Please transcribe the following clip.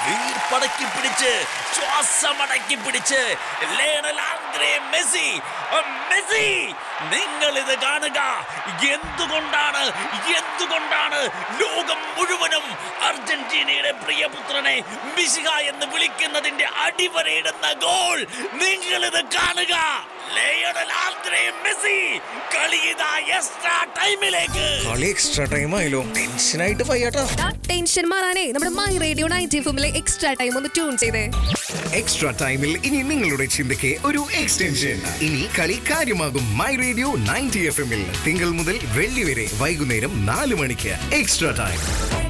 വീർപ്പടക്കി പിടിച്ച് ശ്വാസമടക്കി പിടിച്ച് Lionel Andre Messi Messi നിങ്ങൾ ഇത് കാണുക. എന്തുകൊണ്ടാണ് ലോകം മുഴുവനും അർജന്റീനയുടെ പ്രിയപുത്രനെ മിശിഹ എന്ന് വിളിക്കുന്നതിന്റെ അടിവരയിടുന്ന ഗോൾ നിങ്ങൾ ഇത് കാണുക. ലയണൽ ആന്ദ്രേ മെസ്സി കളി എക്സ്ട്രാ ടൈമിലേക്ക്. കളി എക്സ്ട്രാ ടൈം ആയല്ലോ, ടെൻഷനായിട്ട് വയ്യാട്ടാ. ടെൻഷൻ മാറാനേ നമ്മുടെ മൈ റേഡിയോ 90 എഫ്എമ്മിലെ എക്സ്ട്രാ ടൈം ഒന്ന് ട്യൂൺ ചെയ്തേ. എക്സ്ട്രാ ടൈമിൽ ഇനി നിങ്ങളുടെ ചിന്തയ്ക്ക് ഒരു എക്സ്റ്റൻഷൻ. ഇനി കളി കാര്യമാകും മൈ റേഡിയോ 90 FM-ൽ തിങ്കൾ മുതൽ വെള്ളി വരെ വൈകുന്നേരം 4 മണിക്ക് എക്സ്ട്രാ ടൈം.